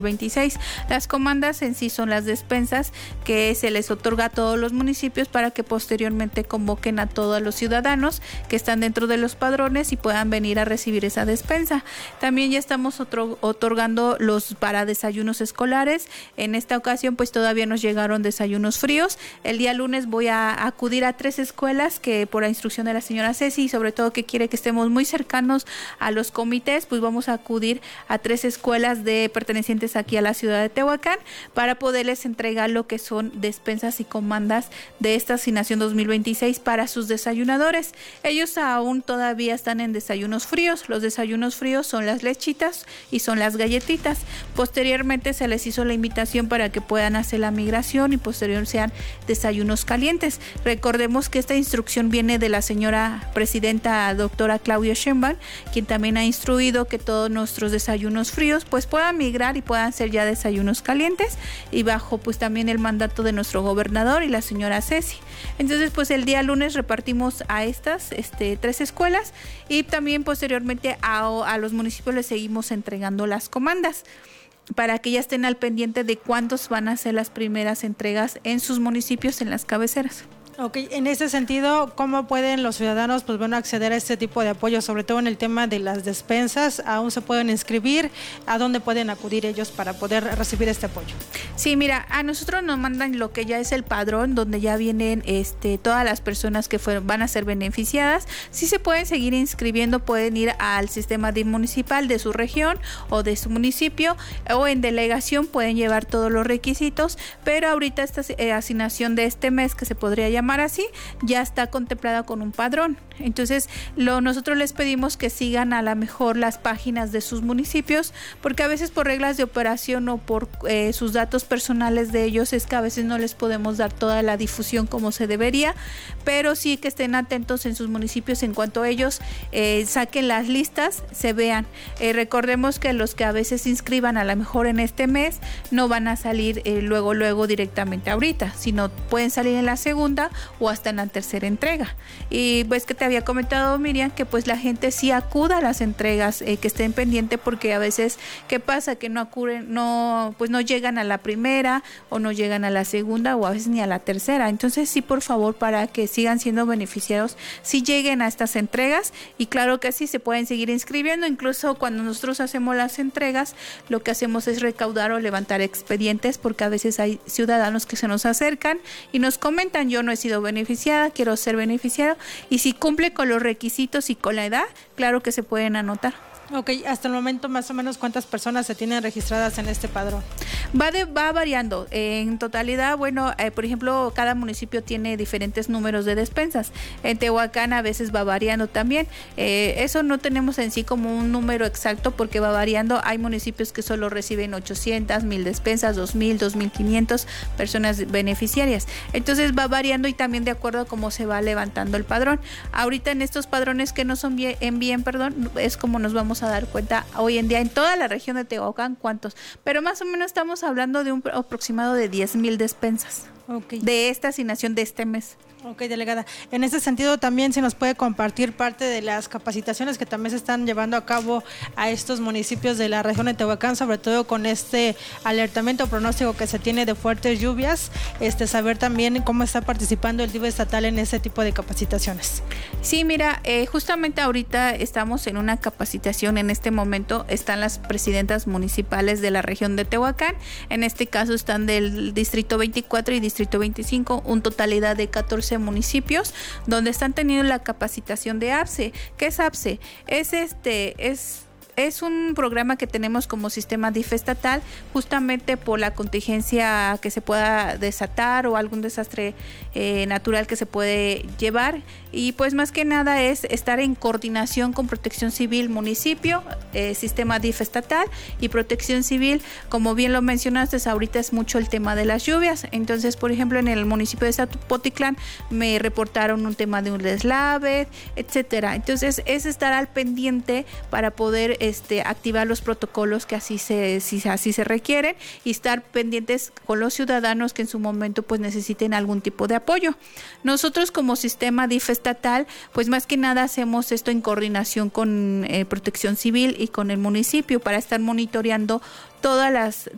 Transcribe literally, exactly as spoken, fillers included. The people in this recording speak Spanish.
veintiséis. Las comandas en sí son las despensas que se les otorga a todos los municipios para que posteriormente convoquen a todos los ciudadanos que están dentro de los padrones y puedan venir a recibir esa despensa. También ya estamos otro, otorgando los para desayunos escolares. En esta ocasión pues todavía nos llegaron desayunos fríos. El día lunes voy a acudir a tres escuelas que por la instrucción de la señora Ceci, y sobre todo que quiere que estemos muy cercanos a los comités, pues vamos a acudir a tres escuelas de pertenecientes aquí a la ciudad de Tehuacán para poderles entregar lo que son despensas y comandas de esta asignación dos mil veintiséis para sus desayunadores. Ellos aún todavía están en desayunos fríos. Los desayunos fríos son las lechitas y son las galletitas. Posteriormente se les hizo la invitación para que puedan hacer la migración y posterior sean desayunos calientes. Recordemos que esta instrucción viene de la señora presidenta doctora Claudia Sheinbaum, quien también ha instruido que todos nuestros desayunos fríos pues puedan migrar y puedan ser ya desayunos calientes, y bajo pues también el mandato de nuestro gobernador y la señora Ceci. Entonces pues el día lunes repartimos a estas este, tres escuelas y también posteriormente a, a los municipios les seguimos entregando las comandas para que ya estén al pendiente de cuántos van a ser las primeras entregas en sus municipios en las cabeceras. Ok, en ese sentido, ¿cómo pueden los ciudadanos pues bueno acceder a este tipo de apoyo, sobre todo en el tema de las despensas? ¿Aún se pueden inscribir? ¿A dónde pueden acudir ellos para poder recibir este apoyo? Sí, mira, a nosotros nos mandan lo que ya es el padrón, donde ya vienen este, todas las personas que fueron, van a ser beneficiadas. Sí se pueden seguir inscribiendo, pueden ir al sistema de municipal de su región o de su municipio, o en delegación pueden llevar todos los requisitos, pero ahorita esta eh, asignación de este mes, que se podría llamar así, ya está contemplada con un padrón. Entonces lo, nosotros les pedimos que sigan a lo mejor las páginas de sus municipios, porque a veces por reglas de operación o por eh, sus datos personales de ellos es que a veces no les podemos dar toda la difusión como se debería, pero sí que estén atentos en sus municipios en cuanto ellos eh, saquen las listas, se vean. Eh, recordemos que los que a veces se inscriban a lo mejor en este mes no van a salir eh, luego luego directamente ahorita, sino pueden salir en la segunda o hasta en la tercera entrega. Y pues que te había comentado, Miriam, que pues la gente sí acuda a las entregas, eh, que estén pendientes, porque a veces ¿qué pasa? Que no acuden, no, pues no llegan a la primera o no llegan a la segunda o a veces ni a la tercera. Entonces sí, por favor, para que sigan siendo beneficiados, sí lleguen a estas entregas, y claro que sí se pueden seguir inscribiendo. Incluso cuando nosotros hacemos las entregas, lo que hacemos es recaudar o levantar expedientes, porque a veces hay ciudadanos que se nos acercan y nos comentan: yo no he sido beneficiada, quiero ser beneficiado, y si cumple con los requisitos y con la edad, claro que se pueden anotar. Ok, hasta el momento más o menos ¿cuántas personas se tienen registradas en este padrón? Va de, va variando. En totalidad, bueno, eh, por ejemplo, cada municipio tiene diferentes números de despensas. En Tehuacán a veces va variando también. Eh, eso no tenemos en sí como un número exacto, porque va variando. Hay municipios que solo reciben ochocientas, mil despensas, dos mil, dos mil quinientas personas beneficiarias. Entonces va variando, y también de acuerdo a cómo se va levantando el padrón. Ahorita en estos padrones que nos envíen, envíen, perdón, es como nos vamos a dar cuenta hoy en día en toda la región de Tehuacán cuántos, pero más o menos estamos hablando de un aproximado de diez mil despensas. Okay. De esta asignación de este mes. Ok, delegada. En ese sentido también se nos puede compartir parte de las capacitaciones que también se están llevando a cabo a estos municipios de la región de Tehuacán, sobre todo con este alertamiento pronóstico que se tiene de fuertes lluvias, este saber también cómo está participando el D I V estatal en ese tipo de capacitaciones. Sí, mira, eh, justamente ahorita estamos en una capacitación. En este momento están las presidentas municipales de la región de Tehuacán, en este caso están del distrito veinticuatro y distrito veinticinco, un totalidad de catorce municipios donde están teniendo la capacitación de A P S E. ¿Qué es A P S E? Es este, es Es un programa que tenemos como sistema D I F estatal, justamente por la contingencia que se pueda desatar o algún desastre eh, natural que se puede llevar, y pues más que nada es estar en coordinación con Protección Civil municipio, eh, sistema D I F estatal y Protección Civil. Como bien lo mencionaste, ahorita es mucho el tema de las lluvias. Entonces, por ejemplo, en el municipio de Zapotitlán me reportaron un tema de un deslave, etcétera. Entonces es estar al pendiente para poder Este, activar los protocolos que así se, si así se requieren, y estar pendientes con los ciudadanos que en su momento pues necesiten algún tipo de apoyo. Nosotros como sistema D I F estatal, pues más que nada hacemos esto en coordinación con eh, Protección Civil y con el municipio para estar monitoreando todas las